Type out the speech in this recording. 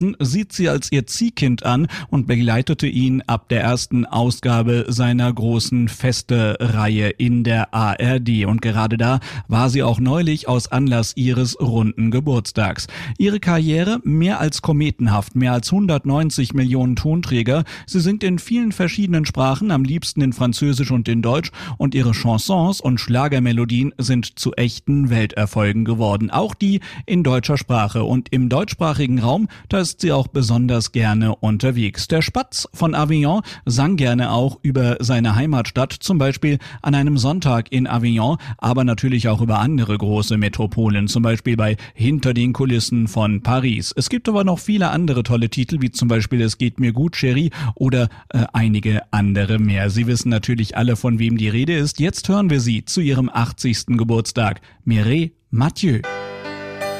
sieht sie als ihr Ziehkind an und begleitete ihn ab der ersten Ausgabe seiner großen Feste-Reihe in der ARD. Und gerade da war sie auch neulich aus Anlass ihres runden Geburtstags. Ihre Karriere mehr als kometenhaft, mehr als 190 Millionen Tonträger. Sie singt in vielen verschiedenen Sprachen, am liebsten in Französisch und in Deutsch. Und ihre Chansons und Schlagermelodien sind zu echten Welterfolgen geworden. Auch die in deutscher Sprache. Und im deutschsprachigen Raum, da ist sie auch besonders gerne unterwegs. Der Spatz von Avignon sang gerne auch über seine Heimatstadt, zum Beispiel an einem Sonntag in Avignon, aber natürlich auch über andere große Metropolen, zum Beispiel bei Hinter den Kulissen von Paris. Es gibt aber noch viele andere tolle Titel, wie zum Beispiel Es geht mir gut, Chérie, oder einige andere mehr. Sie wissen natürlich alle, von wem die Rede ist. Jetzt hören wir sie zu ihrem 80. Geburtstag. Mireille Mathieu.